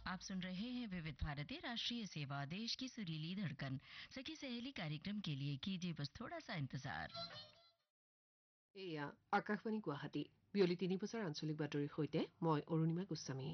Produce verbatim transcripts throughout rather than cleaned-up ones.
आप सुन रहे हैं विविध भारती राष्ट्रीय सेवा, देश की सुरीली धड़कन। सखी सहेली कार्यक्रम के लिए कीजिए बस थोड़ा सा इंतजार। এয়া আকাশবাণী গুৱাহাটী বিয়লি তিনি বজাৰ আঞ্চলিক বাতৰিৰ সৈতে মই অৰুণিমা গোস্বামী।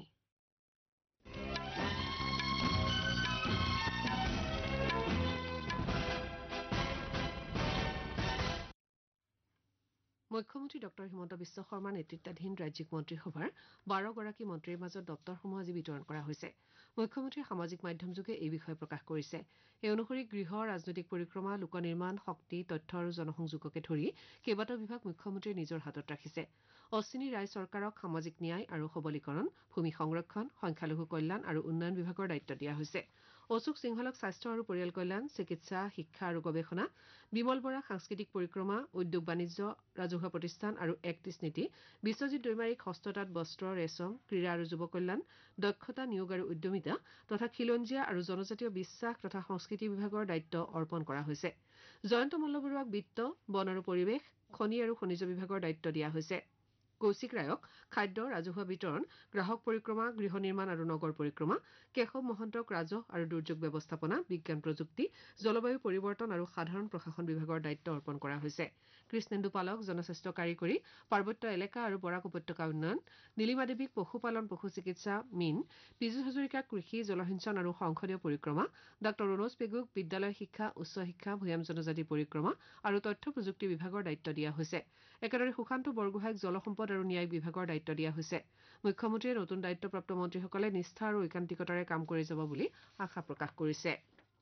মুখ্যমন্ত্ৰী ডক্টৰ হিমন্ত বিশ্ব শৰ্মাৰ নেতৃত্বাধীন ৰাজ্যিক মন্ত্ৰীসভাৰ বাৰগৰাকী মন্ত্ৰীৰ মাজত দপ্তৰসমূহ আজি বিতৰণ কৰা হৈছে। মুখ্যমন্ত্ৰীয়ে সামাজিক মাধ্যমযোগে এই বিষয়ে প্ৰকাশ কৰিছে। এই অনুসৰি গৃহ, ৰাজনৈতিক পৰিক্ৰমা, লোক নিৰ্মাণ, শক্তি, তথ্য আৰু জনসংযোগকে ধৰি কেইবাটাও বিভাগ মুখ্যমন্ত্ৰীয়ে নিজৰ হাতত ৰাখিছে। অশ্বিনী ৰায় চৰকাৰক সামাজিক ন্যায় আৰু সবলীকৰণ, ভূমি সংৰক্ষণ, সংখ্যালঘু কল্যাণ আৰু উন্নয়ন বিভাগৰ দায়িত্ব দিয়া হৈছে। অশোক সিংহলক স্বাস্থ্য আৰু পৰিয়াল কল্যাণ, চিকিৎসা, শিক্ষা আৰু গৱেষণা, বিমল বৰাক সাংস্কৃতিক পৰিক্ৰমা, উদ্যোগ বাণিজ্য, ৰাজহুৱা প্ৰতিষ্ঠান আৰু একত্ৰিশ নীতি, বিশ্বজিৎ দৈমাৰীক হস্ততাঁত, বস্ত্ৰ, ৰেচম, ক্ৰীড়া আৰু যুৱ কল্যাণ, দক্ষতা, নিয়োগ আৰু উদ্যমিতা তথা খিলঞ্জীয়া আৰু জনজাতীয় বিশ্বাস তথা সংস্কৃতি বিভাগৰ দায়িত্ব অৰ্পণ কৰা হৈছে। জয়ন্ত মল্লবৰুৱাক বিত্ত, বন আৰু পৰিৱেশ, খনি আৰু খনিজ বিভাগৰ দায়িত্ব দিয়া হৈছে। কৌশিক ৰায়ক খাদ্য, ৰাজহুৱা বিতৰণ, গ্ৰাহক পৰিক্ৰমা, গৃহ নিৰ্মাণ আৰু নগৰ পৰিক্ৰমা, কেশৱ মহন্তক ৰাজহ আৰু দুৰ্যোগ ব্যৱস্থাপনা, বিজ্ঞান প্ৰযুক্তি, জলবায়ু পৰিৱৰ্তন আৰু সাধাৰণ প্ৰশাসন বিভাগৰ দায়িত্ব অৰ্পণ কৰা হৈছে। কৃষ্ণেন্দু পালক জনস্বাস্থ্য কাৰিকৰী, পাৰ্বত্য এলেকা আৰু বৰাক উপত্যকা উন্নয়ন, নীলিমা দেৱীক পশুপালন, পশু চিকিৎসা, মীন, পীযুষ হাজৰিকাক কৃষি, জলসিঞ্চন আৰু সংসদীয় পৰিক্ৰমা, ডাঃ ৰণোজ পেগুক বিদ্যালয় শিক্ষা, উচ্চ শিক্ষা, ভৈয়াম জনজাতি পৰিক্ৰমা আৰু তথ্য প্ৰযুক্তি বিভাগৰ দায়িত্ব দিয়া হৈছে। একেদৰে সুশান্ত বৰগোহাঁইক জলসম্পদ আৰু ন্যায়িক বিভাগৰ দায়িত্ব দিয়া হৈছে। মুখ্যমন্ত্ৰীয়ে নতুন দায়িত্বপ্ৰাপ্ত মন্ত্ৰীসকলে নিষ্ঠা আৰু ঐকান্তিকতাৰে কাম কৰি যাব বুলি আশা প্ৰকাশ কৰিছে।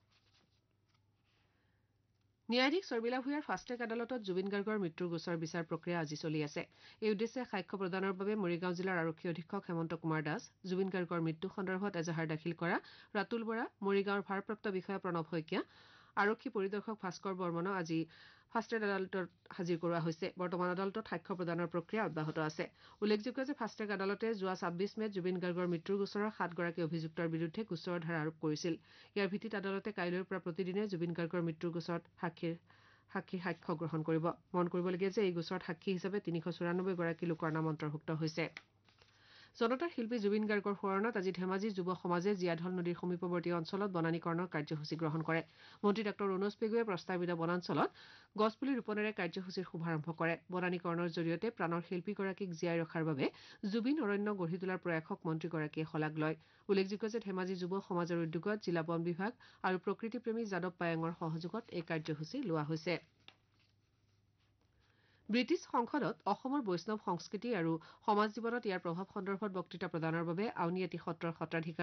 ন্যায়াধীশ শৰ্মিলা ভূঞাৰ ফাষ্টেগ আদালতত জুবিন গাৰ্গৰ মৃত্যুৰ গোচৰ বিচাৰ প্ৰক্ৰিয়া আজি চলি আছে। এই উদ্দেশ্যে সাক্ষ্য প্ৰদানৰ বাবে মৰিগাঁও জিলাৰ আৰক্ষী অধীক্ষক হেমন্ত কুমাৰ দাস, জুবিন গাৰ্গৰ মৃত্যু সন্দৰ্ভত এজাহাৰ দাখিল কৰা ৰাতুল বৰা, মৰিগাঁৱৰ ভাৰপ্ৰাপ্ত বিষয়া প্ৰণৱ শইকীয়া, আৰক্ষী পৰিদৰ্শক ভাস্কৰ বৰ্মনক আজি ফাষ্টেগ আদালতত হাজিৰ কৰোৱা হৈছে। বৰ্তমান আদালতত সাক্ষ্য প্ৰদানৰ প্ৰক্ৰিয়া অব্যাহত আছে। উল্লেখযোগ্য যে ফাষ্টেগ আদালতে যোৱা ছাব্বিছ মেত জুবিন গাৰ্গৰ মৃত্যুৰ গোচৰৰ সাতগৰাকী অভিযুক্তৰ বিৰুদ্ধে গোচৰৰ ধাৰা আৰোপ কৰিছিল। ইয়াৰ ভিত্তিত আদালতে কাইলৈৰ পৰা প্ৰতিদিনে জুবিন গাৰ্গৰ মৃত্যুৰ গোচৰত সাক্ষীৰ সাক্ষীৰ সাক্ষ্য গ্ৰহণ কৰিব। মন কৰিবলগীয়া যে এই গোচৰত সাক্ষী হিচাপে তিনিশ চৌৰানব্বৈ গৰাকী লোকৰ নাম অন্তৰ্ভুক্ত হৈছে। জনতাৰ শিল্পী জুবিন গাৰ্গৰ সোঁৱৰণত আজি ধেমাজি যুৱ সমাজে জীয়াঢল নদীৰ সমীপৱৰ্তী অঞ্চলত বনানীকৰণৰ কাৰ্যসূচী গ্ৰহণ কৰে। মন্ত্ৰী ডাঃ ৰণোজ পেগুৱে প্ৰস্তাৱিত বনাঞ্চলত গছপুলি ৰোপণেৰে কাৰ্যসূচীৰ শুভাৰম্ভ কৰে। বনানীকৰণৰ জৰিয়তে প্ৰাণৰ শিল্পীগৰাকীক জীয়াই ৰখাৰ বাবে জুবিন অৰণ্য গঢ়ি তোলাৰ প্ৰয়াসক মন্ত্ৰীগৰাকীয়ে শলাগ লয়। উল্লেখযোগ্য যে ধেমাজি যুৱ সমাজৰ উদ্যোগত জিলা বন বিভাগ আৰু প্ৰকৃতিপ্ৰেমী যাদৱ পায়েঙৰ সহযোগত এই কাৰ্যসূচী লোৱা হৈছে। ব্ৰিটিছ সংসদত অসমৰ বৈষ্ণৱ সংস্কৃতি আৰু সমাজ জীৱনত ইয়াৰ প্ৰভাৱ সন্দৰ্ভত বক্তৃতা প্ৰদানৰ বাবে আউনীআটী সত্ৰৰ সত্ৰাধিকাৰ